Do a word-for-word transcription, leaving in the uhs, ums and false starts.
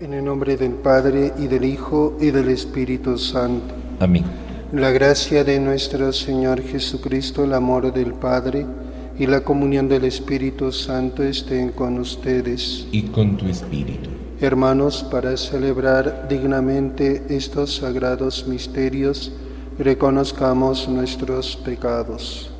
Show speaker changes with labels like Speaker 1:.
Speaker 1: En el nombre del Padre, y del Hijo, y del Espíritu Santo.
Speaker 2: Amén.
Speaker 1: La gracia de nuestro Señor Jesucristo, el amor del Padre, y la comunión del Espíritu Santo estén con ustedes.
Speaker 2: Y con tu espíritu.
Speaker 1: Hermanos, para celebrar dignamente estos sagrados misterios, reconozcamos nuestros pecados.